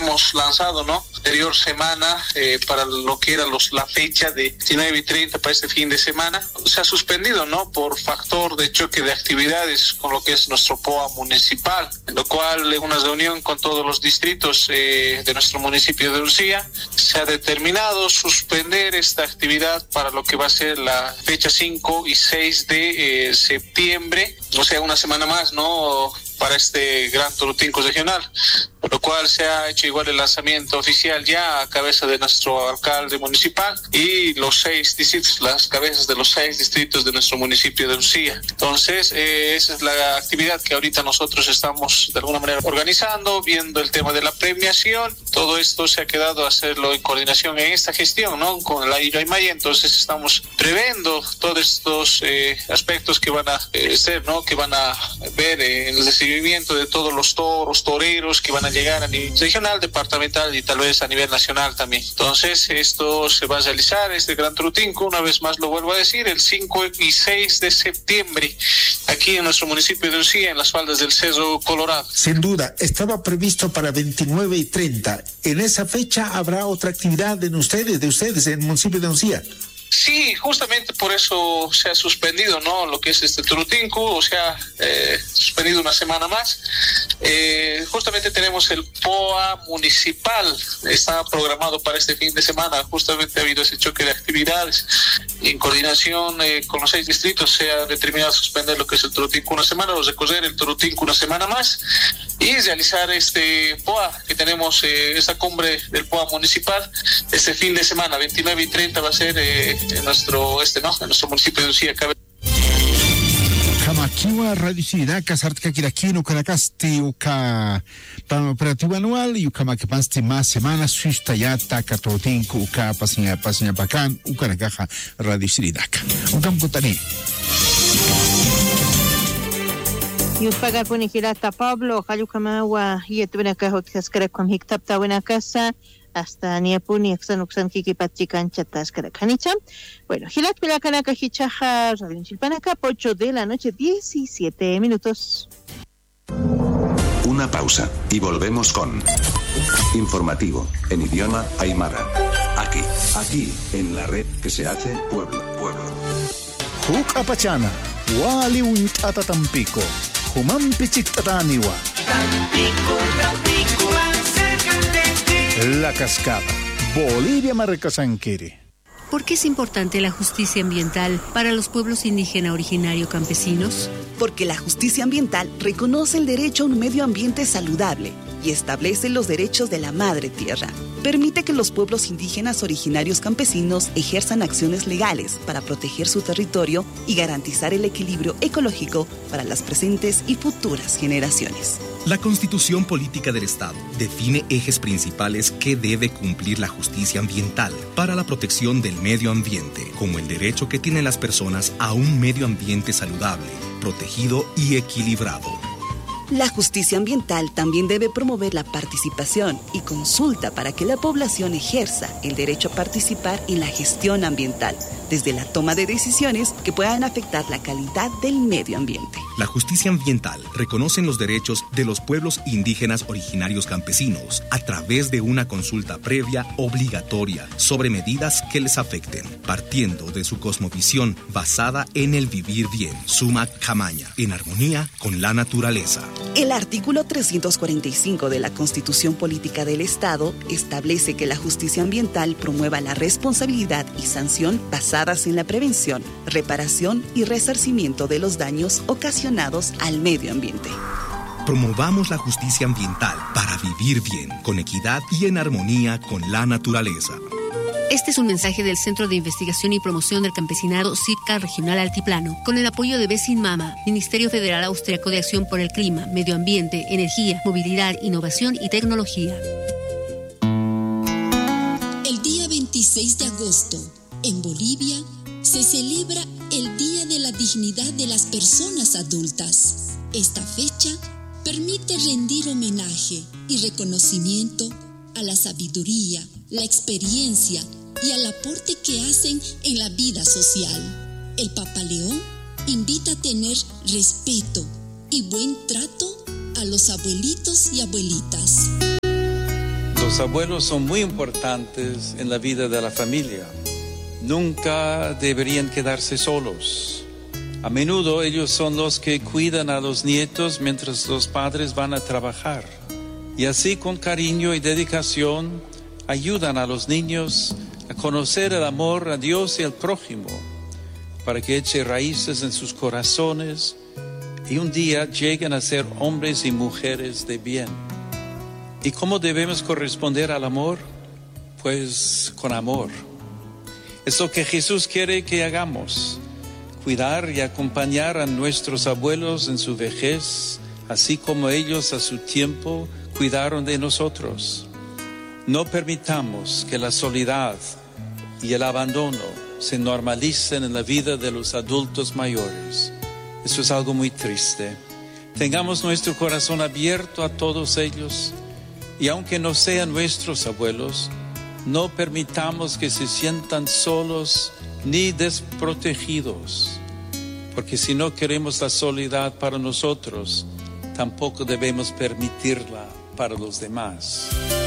habíamos lanzado, ¿no? Anterior semana para lo que era la fecha de 19 y 30 para este fin de semana, se ha suspendido, ¿no? Por factor de choque de actividades con lo que es nuestro POA municipal, en lo cual en una reunión con todos los distritos de nuestro municipio de Urcía se ha determinado suspender esta actividad para lo que va a ser la fecha 5 y 6 de septiembre, o sea, una semana más, ¿no? Para este Gran Torutinco regional, por lo cual se ha hecho igual el lanzamiento oficial ya a cabeza de nuestro alcalde municipal y los 6 distritos, las cabezas de los 6 distritos de nuestro municipio de Ucía. Entonces, esa es la actividad que ahorita nosotros estamos de alguna manera organizando, viendo el tema de la premiación. Todo esto se ha quedado a hacerlo en coordinación en esta gestión, ¿no? Con la IRAIMAY. Entonces estamos previendo todos estos aspectos que van a ser, ¿no? Que van a ver en el recibimiento de todos los toreros que van a llegar a nivel regional, departamental y tal vez a nivel nacional también. Entonces esto se va a realizar, este Gran Torutinco, una vez más lo vuelvo a decir, el 5 y 6 de septiembre, aquí en nuestro municipio de Ucía, en las faldas del Cerro Colorado. Sin duda, estaba previsto para 29 y 30. ¿En esa fecha habrá otra actividad de ustedes, en el municipio de Ucía? Sí, justamente por eso se ha suspendido, ¿no? Lo que es este Torutinco, o sea, suspendido una semana más. Justamente tenemos el POA municipal, está programado para este fin de semana. Justamente ha habido ese choque de actividades y en coordinación con los 6 distritos se ha determinado suspender lo que es el Torutinco una semana, o recorrer el Torutinco una semana más y realizar este POA que tenemos, esta cumbre del POA municipal este fin de semana, 29 y 30 va a ser en nuestro municipio de Ucía. Kamakiwa Radio Siridaca, Sartka Kirakino, Karakasti, Uka, Plan Operativo Anual, y Ukamakepansti más semanas, Suistayata, Katotinko, Uka, Pasiña Pacan, Ukarakaja Radio Siridaca. Ukamkutani. Yuspaga Punikirata Pablo, Hayukamawa, Yetvenaka, Hotkaskarakom Hiktapta, Wenakasa. Hasta Niapuni, Axanuxan, Kikipachican, Chatascaracanicha. Bueno, Gilat Pilacanaka, Hichaja, Radio Chilpanaca, 8 de la noche, 17 minutos. Una pausa y volvemos con Informativo en idioma aymara. Aquí, en la red que se hace pueblo. Hukapachana, Wali Untata Tampico, Humampichik Tataniwa. Tampico. La Cascada, Bolivia Marcasanquere. ¿Por qué es importante la justicia ambiental para los pueblos indígena originario campesinos? Porque la justicia ambiental reconoce el derecho a un medio ambiente saludable y establece los derechos de la madre tierra. Permite que los pueblos indígenas originarios campesinos ejerzan acciones legales para proteger su territorio y garantizar el equilibrio ecológico para las presentes y futuras generaciones. La Constitución Política del Estado define ejes principales que debe cumplir la justicia ambiental para la protección del medio ambiente, como el derecho que tienen las personas a un medio ambiente saludable, protegido y equilibrado. La justicia ambiental también debe promover la participación y consulta para que la población ejerza el derecho a participar en la gestión ambiental, desde la toma de decisiones que puedan afectar la calidad del medio ambiente. La justicia ambiental reconoce los derechos de los pueblos indígenas originarios campesinos a través de una consulta previa obligatoria sobre medidas que les afecten, partiendo de su cosmovisión basada en el vivir bien, Sumak Kamaña, en armonía con la naturaleza. El artículo 345 de la Constitución Política del Estado establece que la justicia ambiental promueva la responsabilidad y sanción basadas en la prevención, reparación y resarcimiento de los daños ocasionados al medio ambiente. Promovamos la justicia ambiental para vivir bien, con equidad y en armonía con la naturaleza. Este es un mensaje del Centro de Investigación y Promoción del Campesinado CIPCA Regional Altiplano, con el apoyo de Besin Mama, Ministerio Federal Austriaco de Acción por el Clima, Medio Ambiente, Energía, Movilidad, Innovación y Tecnología. El día 26 de agosto, en Bolivia, se celebra el Día de la Dignidad de las Personas Adultas. Esta fecha permite rendir homenaje y reconocimiento a la sabiduría, la experiencia y al aporte que hacen en la vida social. El Papa León invita a tener respeto y buen trato a los abuelitos y abuelitas. Los abuelos son muy importantes en la vida de la familia. Nunca deberían quedarse solos. A menudo ellos son los que cuidan a los nietos mientras los padres van a trabajar. Y así, con cariño y dedicación, ayudan a los niños a conocer el amor a Dios y al prójimo, para que eche raíces en sus corazones y un día lleguen a ser hombres y mujeres de bien. ¿Y cómo debemos corresponder al amor? Pues con amor. Es lo que Jesús quiere que hagamos: cuidar y acompañar a nuestros abuelos en su vejez, así como ellos a su tiempo cuidaron de nosotros. No permitamos que la soledad y el abandono se normalicen en la vida de los adultos mayores. Eso es algo muy triste. Tengamos nuestro corazón abierto a todos ellos, y aunque no sean nuestros abuelos, no permitamos que se sientan solos ni desprotegidos, porque si no queremos la soledad para nosotros, tampoco debemos permitirla para los demás.